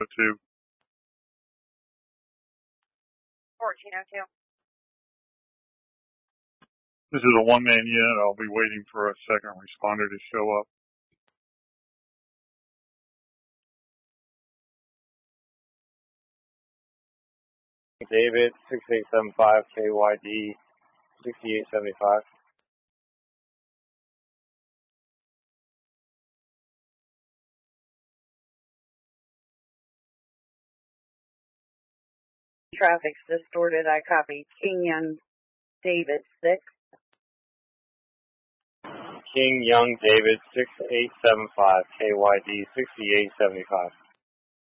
2. 1402. This is a one-man unit. I'll be waiting for a second responder to show up. David, 6875, KYD, 6875. Traffic's distorted. I copy. King Young, David 6. King Young David, 6875, KYD, 6875.